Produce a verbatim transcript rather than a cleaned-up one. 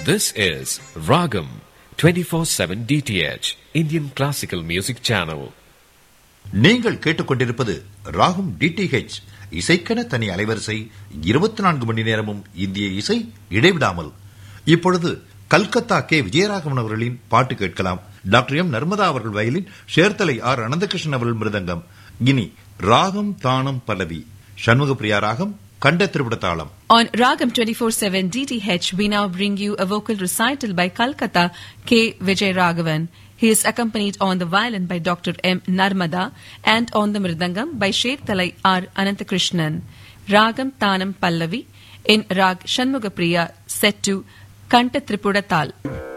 This is Ragam twenty-four seven D T H Indian Classical Music Channel. நீங்கள் கேட்டுக்கொண்டிருப்பது ராகம் DTH இசைக்கென தனி அலைவரிசை இருபத்தி நான்கு மணி நேரமும் இந்திய இசை இடைவிடாமல். இப்பொழுது கல்கத்தா கே விஜயராகவன் அவர்களின் பாட்டு கேட்கலாம். டாக்டர் எம் நர்மதா அவர்கள் வயலின், சேர்த்தலை ஆர் அனந்தகிருஷ்ணன் அவர்கள் மிருதங்கம். இனி ராகம் தானம் பல்லவி, சண்முகப்பிரியா ராகம், கண்ட திரிபுட தாளம். On Ragam twenty-four seven D T H, we now bring you a vocal recital by Calcutta K. Vijayaraghavan. He is accompanied on the violin by Doctor M. Narmada and on the mridangam by Shethalai R. Ananthakrishnan. Ragam Tanam Pallavi in Rag Shanmugapriya set to Kanta Tripuda Tal.